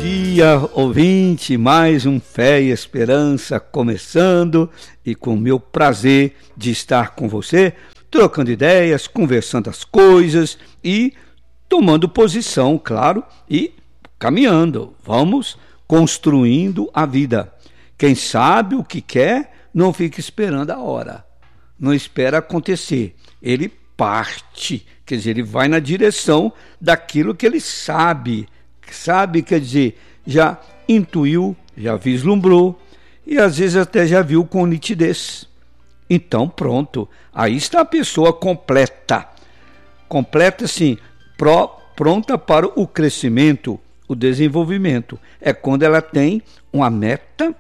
dia, ouvinte, mais um Fé e Esperança começando e com o meu prazer de estar com você, trocando ideias, conversando as coisas e tomando posição, claro, e caminhando. Vamos construindo a vida. Quem sabe o que quer, não fica esperando a hora, não espera acontecer, ele parte, quer dizer, ele vai na direção daquilo que ele sabe, quer dizer, já intuiu, já vislumbrou e às vezes até já viu com nitidez. Então pronto, aí está a pessoa completa assim, pronta para o crescimento, o desenvolvimento. É quando ela tem uma meta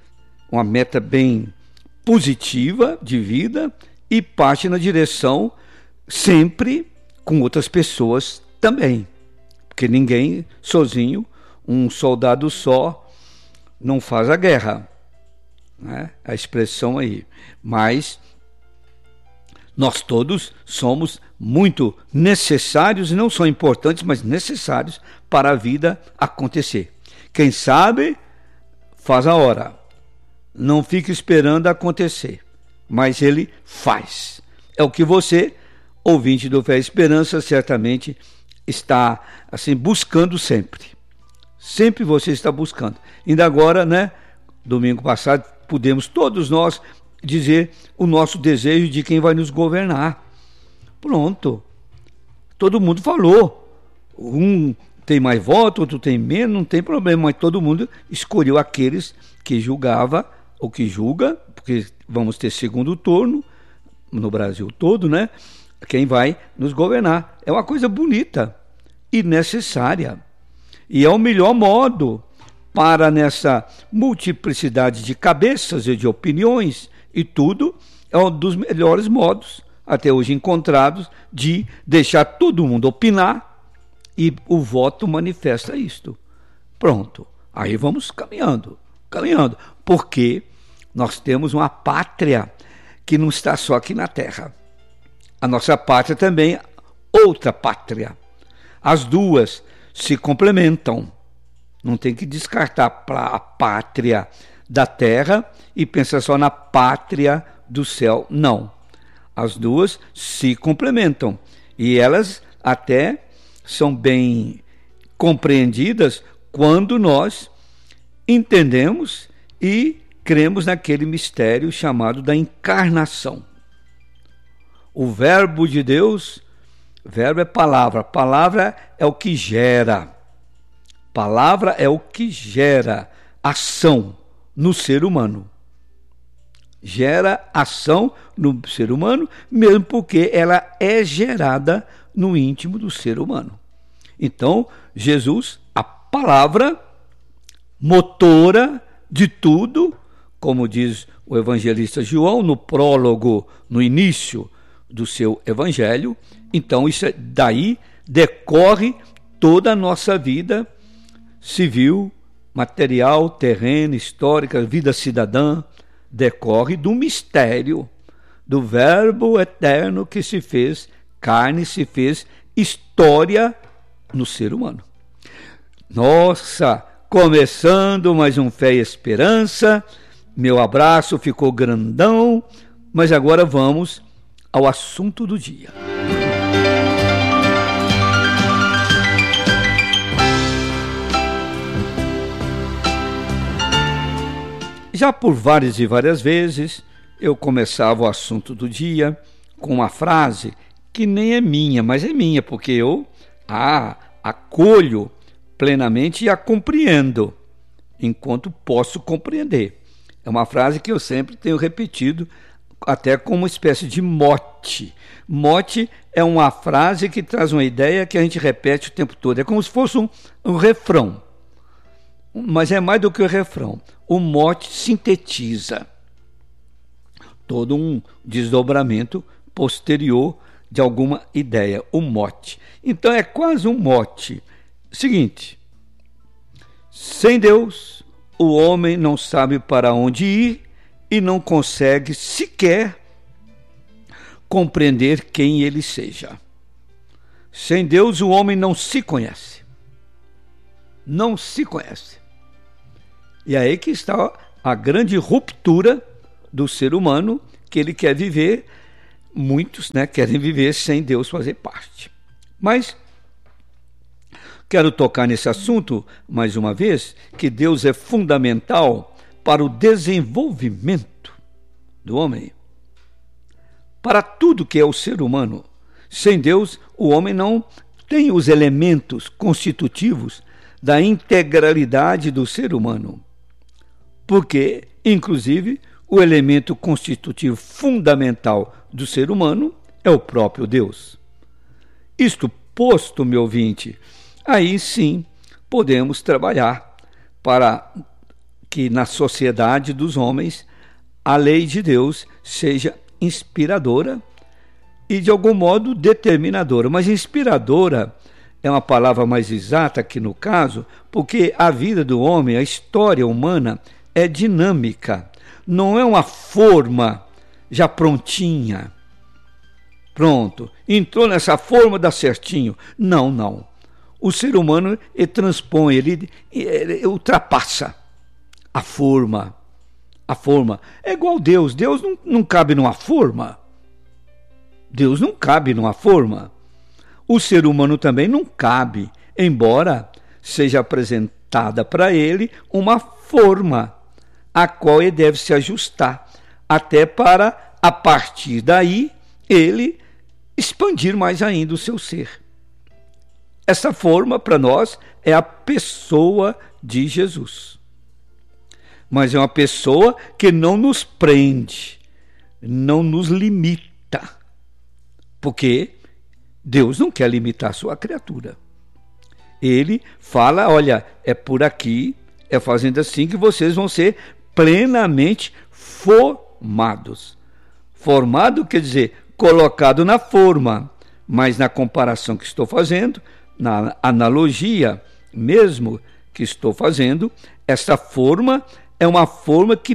bem positiva de vida e parte na direção sempre com outras pessoas também. Porque ninguém sozinho, um soldado só, não faz a guerra, né? A expressão aí. Mas nós todos somos muito necessários, e não só importantes, mas necessários para a vida acontecer. Quem sabe, faz a hora. Não fica esperando acontecer, mas ele faz. É o que você, ouvinte do Fé e Esperança, certamente está assim buscando sempre. Sempre você está buscando. Ainda agora, né, domingo passado, pudemos todos nós dizer o nosso desejo de quem vai nos governar. Pronto. Todo mundo falou. Um tem mais voto, outro tem menos, não tem problema, mas todo mundo escolheu aqueles que julgava ou que julga, porque vamos ter segundo turno no Brasil todo, né? Quem vai nos governar. É uma coisa bonita e necessária. E é o melhor modo para, nessa multiplicidade de cabeças e de opiniões e tudo, é um dos melhores modos, até hoje encontrados, de deixar todo mundo opinar e o voto manifesta isto. Pronto. Aí vamos caminhando. Porque nós temos uma pátria que não está só aqui na terra. A nossa pátria também é outra pátria. As duas se complementam. Não tem que descartar a pátria da terra e pensar só na pátria do céu. Não. As duas se complementam. E elas até são bem compreendidas quando nós entendemos e cremos naquele mistério chamado da encarnação. O verbo de Deus, verbo é palavra é o que gera. Palavra é o que gera ação no ser humano. Gera ação no ser humano, mesmo porque ela é gerada no íntimo do ser humano. Então, Jesus, a palavra motora de tudo, como diz o evangelista João no prólogo, no início do seu evangelho. Então, daí decorre toda a nossa vida civil, material, terrena, histórica, vida cidadã, decorre do mistério do Verbo eterno que se fez carne, se fez história no ser humano. Nossa, começando mais um Fé e Esperança. Meu abraço ficou grandão, mas agora vamos ao assunto do dia. Já por várias e várias vezes, eu começava o assunto do dia com uma frase que nem é minha, mas é minha, porque eu a acolho plenamente e a compreendo, enquanto posso compreender. É uma frase que eu sempre tenho repetido, até como uma espécie de mote. Mote é uma frase que traz uma ideia que a gente repete o tempo todo. É como se fosse um refrão. Mas é mais do que o refrão. O mote sintetiza todo um desdobramento posterior de alguma ideia, o mote. Então é quase um mote. Seguinte: sem Deus, o homem não sabe para onde ir e não consegue sequer compreender quem ele seja. Sem Deus, o homem não se conhece. não se conhece. E aí que está a grande ruptura do ser humano, que ele quer viver, muitos, querem viver sem Deus fazer parte. Mas quero tocar nesse assunto, mais uma vez, que Deus é fundamental para o desenvolvimento do homem. Para tudo que é o ser humano. Sem Deus, o homem não tem os elementos constitutivos da integralidade do ser humano. Porque, inclusive, o elemento constitutivo fundamental do ser humano é o próprio Deus. Isto posto, meu ouvinte, aí sim podemos trabalhar para que na sociedade dos homens a lei de Deus seja inspiradora e de algum modo determinadora. Mas inspiradora é uma palavra mais exata aqui no caso, porque a vida do homem, a história humana é dinâmica, não é uma forma já prontinha. Pronto, entrou nessa forma, dá certinho. Não. O ser humano, ele transpõe, ele ultrapassa a forma. A forma é igual Deus. Deus não cabe numa forma. Deus não cabe numa forma. O ser humano também não cabe, embora seja apresentada para ele uma forma a qual ele deve se ajustar, até para, a partir daí, ele expandir mais ainda o seu ser. Essa forma, para nós, é a pessoa de Jesus. Mas é uma pessoa que não nos prende, não nos limita, porque Deus não quer limitar a sua criatura. Ele fala, olha, é por aqui, é fazendo assim que vocês vão ser plenamente formados. Formado quer dizer colocado na forma, mas na comparação que estou fazendo, na analogia mesmo que estou fazendo, essa forma é uma forma que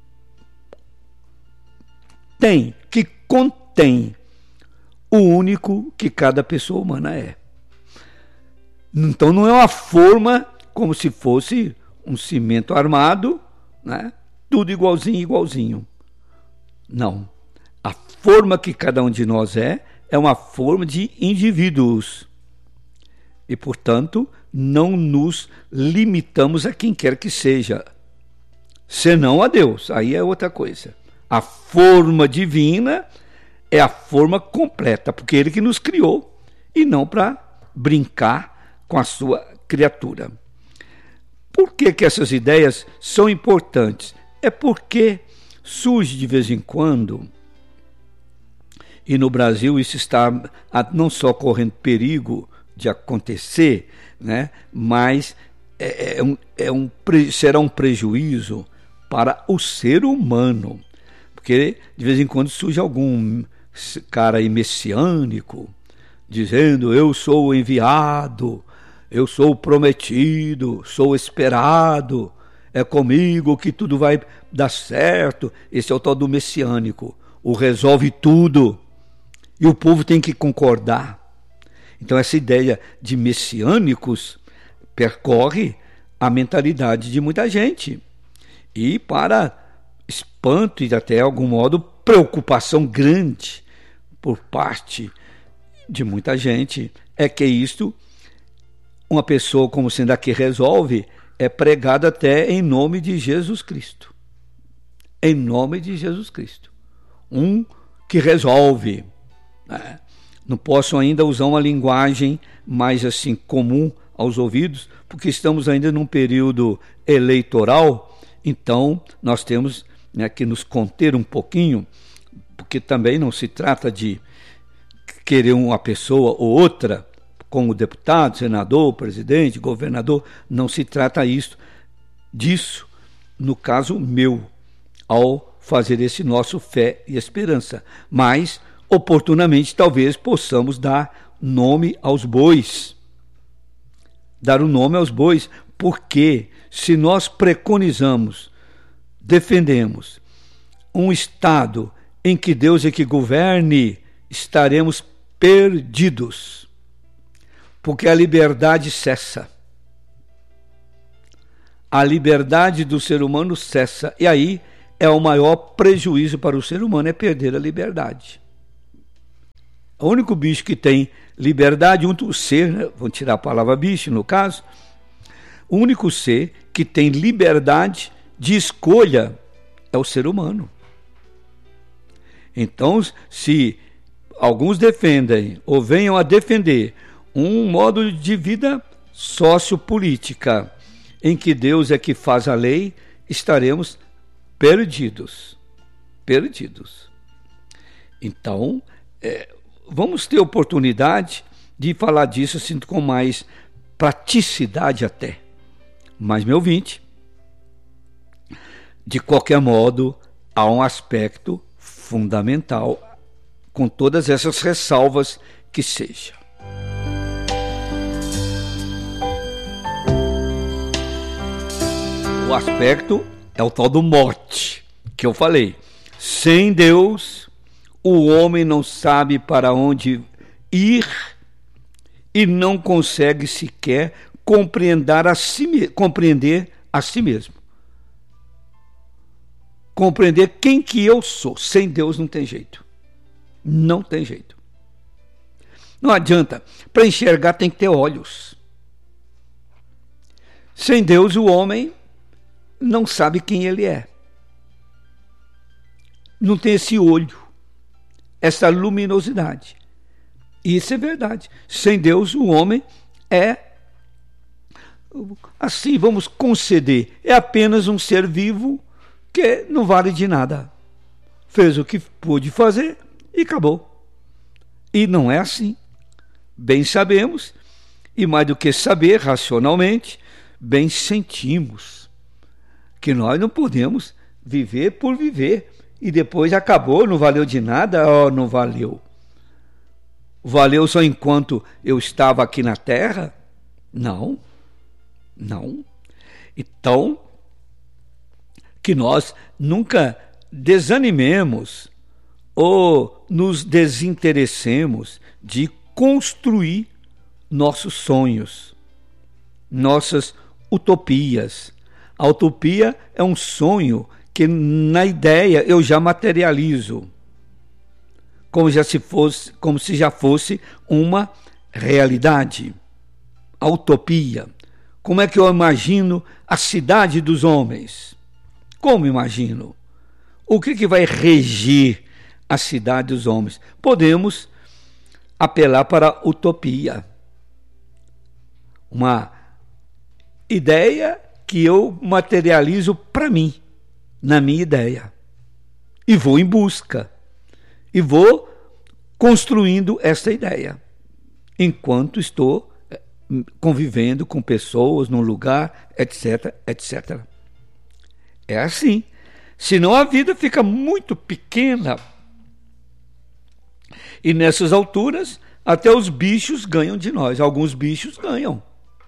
contém o único que cada pessoa humana é. Então não é uma forma como se fosse um cimento armado, tudo igualzinho. Não. A forma que cada um de nós é uma forma de indivíduos. E, portanto, não nos limitamos a quem quer que seja, senão a Deus. Aí é outra coisa. A forma divina é a forma completa, porque Ele que nos criou, e não para brincar com a sua criatura. Por que essas ideias são importantes? É porque surge de vez em quando, e no Brasil isso está não só correndo perigo de acontecer, mas será um prejuízo para o ser humano, porque de vez em quando surge algum cara aí messiânico, dizendo: eu sou o enviado, eu sou o prometido, sou o esperado, é comigo que tudo vai dar certo. Esse é o tal do messiânico, o resolve tudo, e o povo tem que concordar. Então essa ideia de messiânicos percorre a mentalidade de muita gente, e para espanto e até algum modo preocupação grande por parte de muita gente, é que isto, uma pessoa como sendo a que resolve, é pregada até em nome de Jesus Cristo. Em nome de Jesus Cristo. Um que resolve. Não posso ainda usar uma linguagem mais assim comum aos ouvidos, porque estamos ainda num período eleitoral, então nós temos que nos conter um pouquinho, porque também não se trata de querer uma pessoa ou outra, como deputado, senador, presidente, governador, não se trata disso, no caso meu, ao fazer esse nosso fé e esperança. Mas, oportunamente, talvez possamos dar nome aos bois. Dar o nome aos bois, porque se nós preconizamos, defendemos um Estado em que Deus é que governe, estaremos perdidos, porque a liberdade cessa. a liberdade do ser humano cessa. E aí é o maior prejuízo para o ser humano, é perder a liberdade. O único bicho que tem liberdade, o ser, né? Vou tirar a palavra bicho no caso, o único ser que tem liberdade de escolha é o ser humano. Então, se alguns defendem ou venham a defender um modo de vida sociopolítica em que Deus é que faz a lei, estaremos perdidos. Perdidos. Então, vamos ter oportunidade de falar disso assim, com mais praticidade até. Mas, meu ouvinte, de qualquer modo, há um aspecto fundamental, com todas essas ressalvas que seja. O aspecto é o tal do morte, que eu falei. Sem Deus, o homem não sabe para onde ir e não consegue sequer compreender a si mesmo. Compreender quem que eu sou. Sem Deus não tem jeito. Não tem jeito. Não adianta. Para enxergar tem que ter olhos. Sem Deus o homem não sabe quem ele é. Não tem esse olho, essa luminosidade. E isso é verdade. Sem Deus o homem é, assim vamos conceder, é apenas um ser vivo que não vale de nada. Fez o que pôde fazer e acabou. E não é assim. Bem sabemos, e mais do que saber racionalmente, bem sentimos que nós não podemos viver por viver e depois acabou, não valeu de nada, não valeu. Valeu só enquanto eu estava aqui na Terra? Não, não. Então, que nós nunca desanimemos ou nos desinteressemos de construir nossos sonhos, nossas utopias. A utopia é um sonho que na ideia eu já materializo, como se já fosse uma realidade. A utopia. Como é que eu imagino a cidade dos homens? Como imagino? O que vai regir a cidade dos homens? Podemos apelar para a utopia. Uma ideia que eu materializo para mim, na minha ideia. E vou em busca. E vou construindo essa ideia. Enquanto estou convivendo com pessoas num lugar, etc, etc. É assim. Senão a vida fica muito pequena. E nessas alturas, até os bichos ganham de nós. Alguns bichos ganham.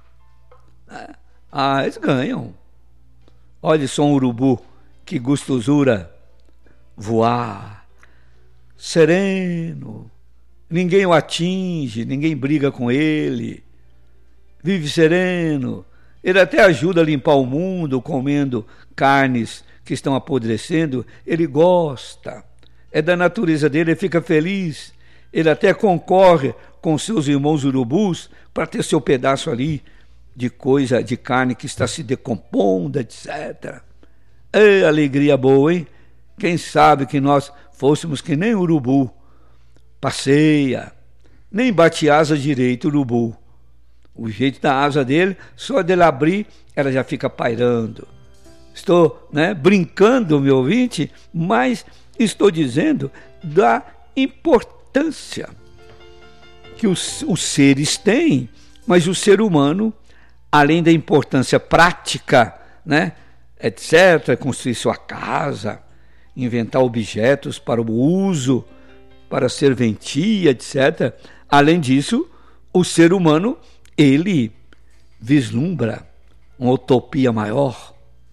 Eles ganham. Olha só um urubu, que gostosura. Voar. Sereno. Ninguém o atinge, ninguém briga com ele. Vive sereno. Ele até ajuda a limpar o mundo, comendo carnes que estão apodrecendo. Ele gosta. É da natureza dele, ele fica feliz. Ele até concorre com seus irmãos urubus para ter seu pedaço ali de coisa, de carne que está se decompondo, etc. Alegria boa, hein? Quem sabe que nós fôssemos que nem urubu. Passeia, nem bate asa direito, urubu. O jeito da asa dele, só dele abrir, ela já fica pairando. Estou, brincando, meu ouvinte, mas estou dizendo da importância que os seres têm, mas o ser humano, além da importância prática, etc., construir sua casa, inventar objetos para o uso, para a serventia, etc. Além disso, o ser humano, ele vislumbra uma utopia maior,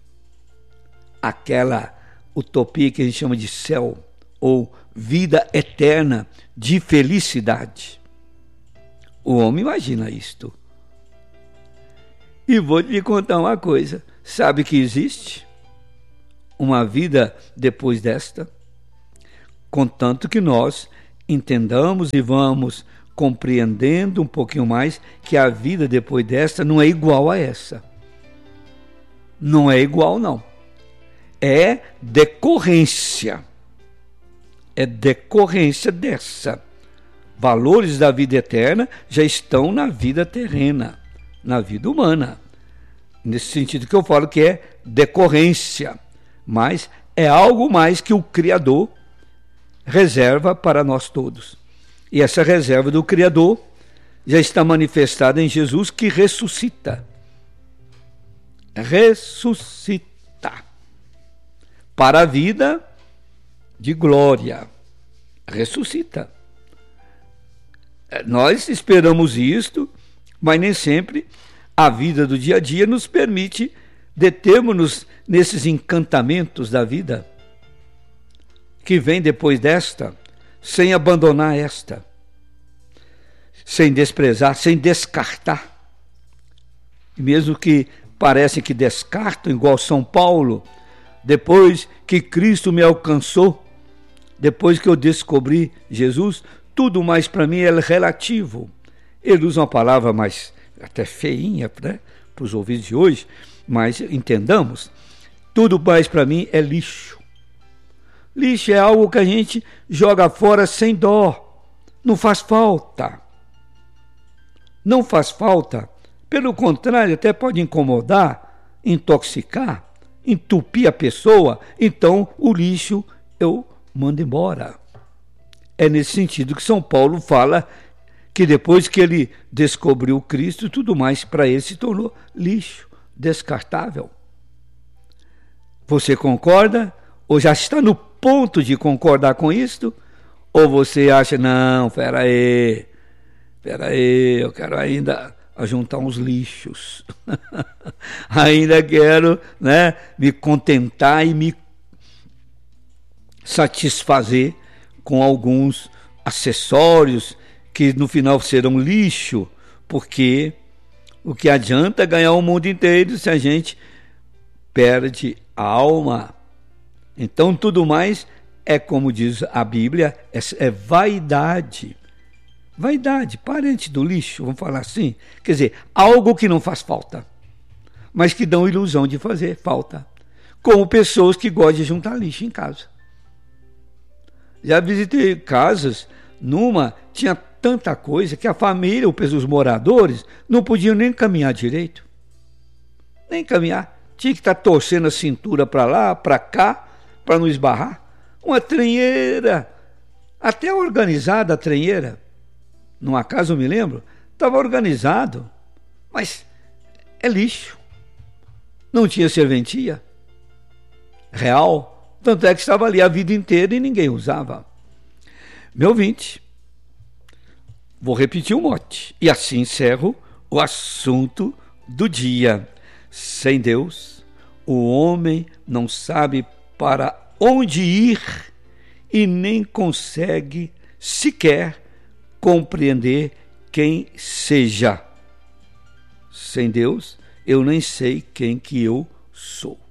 aquela utopia que a gente chama de céu, ou vida eterna de felicidade. O homem imagina isto. E vou lhe contar uma coisa. Sabe que existe uma vida depois desta? Contanto que nós entendamos e vamos compreendendo um pouquinho mais que a vida depois desta não é igual a essa. Não é igual, não. É decorrência. É decorrência dessa. Valores da vida eterna já estão na vida terrena, na vida humana. Nesse sentido que eu falo que é decorrência. Mas é algo mais que o Criador reserva para nós todos. E essa reserva do Criador já está manifestada em Jesus, que ressuscita. Ressuscita para a vida de glória. Ressuscita. Nós esperamos isto, mas nem sempre a vida do dia a dia nos permite determos-nos nesses encantamentos da vida que vem depois desta, sem abandonar esta, sem desprezar, sem descartar. Mesmo que parecem que descartam, igual São Paulo, depois que Cristo me alcançou, depois que eu descobri Jesus, tudo mais para mim é relativo. Ele usa uma palavra mais até feinha, né, para os ouvidos de hoje, mas entendamos, tudo mais para mim é lixo. Lixo é algo que a gente joga fora sem dó, não faz falta. Não faz falta, pelo contrário, até pode incomodar, intoxicar, entupir a pessoa, então o lixo eu mando embora. É nesse sentido que São Paulo fala que depois que ele descobriu Cristo, tudo mais para ele se tornou lixo, descartável. Você concorda? Ou já está no ponto de concordar com isto? Ou você acha, não, peraí, eu quero ainda juntar uns lixos. Ainda quero, né, me contentar e me satisfazer com alguns acessórios que no final serão lixo, porque o que adianta ganhar o mundo inteiro se a gente perde a alma? Então tudo mais é, como diz a Bíblia, é vaidade. Vaidade, parente do lixo, vamos falar assim. Quer dizer, algo que não faz falta, mas que dão ilusão de fazer falta. Como pessoas que gostam de juntar lixo em casa. Já visitei casas, numa tinha tanta coisa que a família, os moradores, não podiam nem caminhar direito. Nem caminhar. Tinha que estar torcendo a cintura para lá, para cá, para não esbarrar. Uma tranheira, até organizada a tranheira. Numa casa, eu me lembro, estava organizado, mas é lixo. Não tinha serventia real. Tanto é que estava ali a vida inteira e ninguém usava. Meu ouvinte, vou repetir o mote. E assim encerro o assunto do dia. Sem Deus, o homem não sabe para onde ir e nem consegue sequer compreender quem seja. Sem Deus, eu nem sei quem que eu sou.